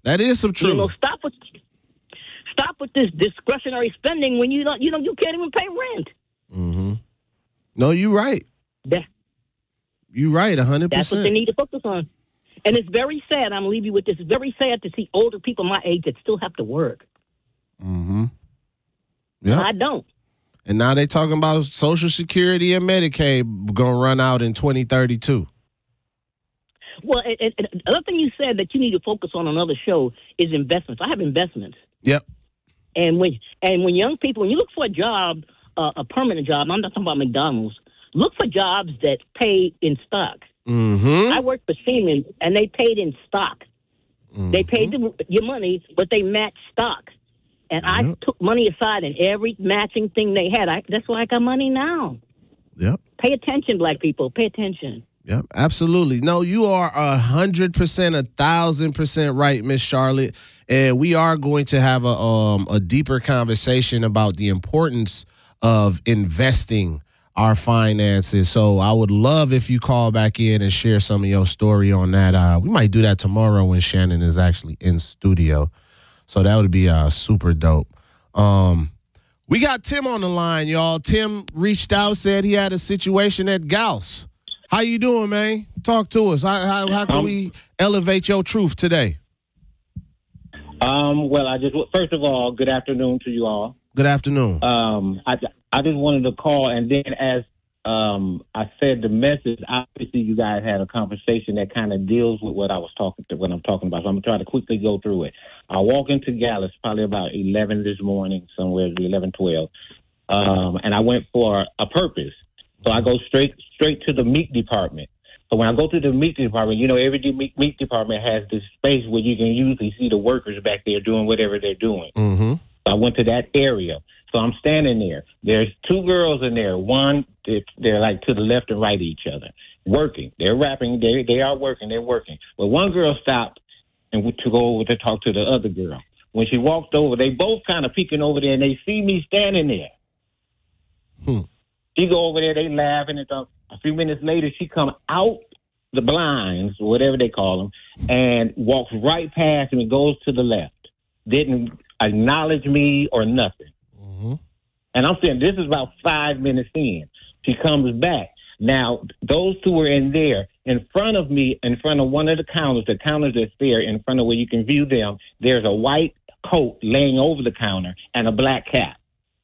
That is some truth. Stop with this discretionary spending when you can't even pay rent. Mm-hmm. No, you're right. You're right, 100%. That's what they need to focus on. And it's very sad. I'm going to leave you with this. It's very sad to see older people my age that still have to work. Mm-hmm. Yeah, I don't. And now they talking about Social Security and Medicaid going to run out in 2032. Well, and another thing you said that you need to focus on another show is investments. I have investments. Yep. And when young people, when you look for a job, a permanent job, I'm not talking about McDonald's, look for jobs that pay in stock. Mm-hmm. I worked for Siemens, and they paid in stock. Mm-hmm. They paid your money, but they matched stock. And I took money aside in every matching thing they had. That's why I got money now. Yep. Pay attention, black people. Pay attention. Yep, absolutely. No, you are 100%, 1,000% right, Miss Charlotte. And we are going to have a deeper conversation about the importance of investing our finances. So I would love if you call back in and share some of your story on that. We might do that tomorrow when Shannon is actually in studio. So that would be super dope. We got Tim on the line, y'all. Tim reached out, said he had a situation at Gauss. How you doing, man? Talk to us. How can we elevate your truth today? Well, first of all, good afternoon to you all. Good afternoon. I just wanted to call, and then as I said the message, obviously you guys had a conversation that kind of deals with what I'm talking about. So I'm going to try to quickly go through it. I walk into Gallus probably about 11 this morning, somewhere 11, 12, and I went for a purpose. So I go straight to the meat department. So when I go to the meat department, every meat department has this space where you can usually see the workers back there doing whatever they're doing. Mm-hmm. So I went to that area. So I'm standing there. There's two girls in there. One, they're like to the left and right of each other, working. They're rapping. They are working. They're working. But one girl stopped and went to go over to talk to the other girl. When she walked over, they both kind of peeking over there, and they see me standing there. She go over there, they laughing and stuff. A few minutes later, she come out the blinds, whatever they call them, and walks right past me and goes to the left. Didn't acknowledge me or nothing. Mm-hmm. And I'm saying this is about 5 minutes in. She comes back. Now, those two are in there. In front of me, in front of one of the counters that's there, in front of where you can view them, there's a white coat laying over the counter and a black cap.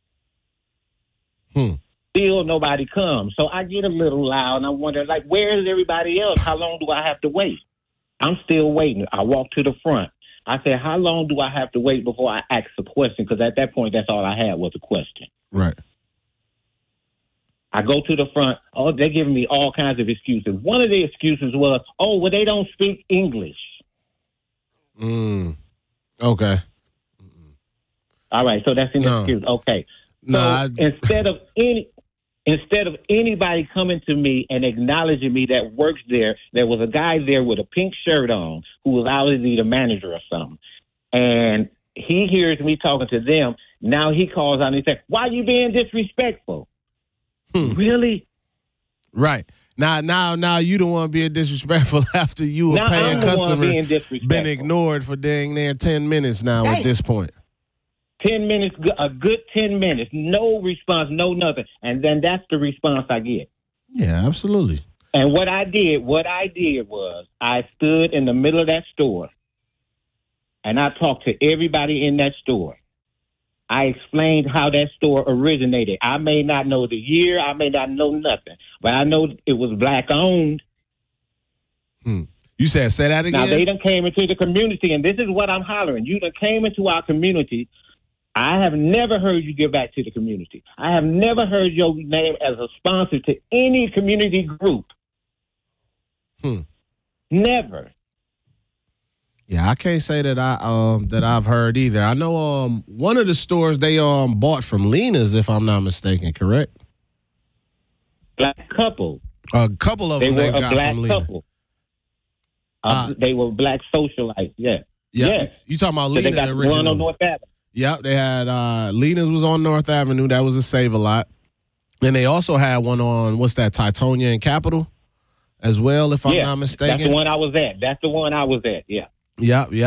Still nobody comes. So I get a little loud and I wonder, where is everybody else? How long do I have to wait? I'm still waiting. I walk to the front. I said, how long do I have to wait before I ask a question? Because at that point, that's all I had was a question. Right. I go to the front. Oh, they're giving me all kinds of excuses. One of the excuses was, they don't speak English. Okay. All right, so that's an excuse. Okay. So instead of anybody coming to me and acknowledging me that works there was a guy there with a pink shirt on who was obviously the manager or something. And he hears me talking to them. Now he calls out and he says, why are you being disrespectful? Really? Right. Now you don't want to be disrespectful after you a paying customer been ignored for dang near 10 minutes now at this point. 10 minutes, a good 10 minutes, no response, no nothing. And then that's the response I get. Yeah, absolutely. And what I did was I stood in the middle of that store and I talked to everybody in that store. I explained how that store originated. I may not know the year, I may not know nothing, but I know it was black owned. You said, say that again? Now, they done came into the community, and this is what I'm hollering. You done came into our community. I have never heard you give back to the community. I have never heard your name as a sponsor to any community group. Never. Yeah, I can't say that I've heard either. I know one of the stores they bought from Lena's, if I'm not mistaken, correct? Black couple. A couple of them they were got a black from Lena. couple. They were black socialites. Yeah. Yes. You talking about Lena? They got originally. one on North Avenue. Yep, they had Lena's was on North Avenue. That was a Save-A-Lot. And they also had one on Titonia and Capitol as well, if I'm not mistaken. That's the one I was at. Yeah. Yeah.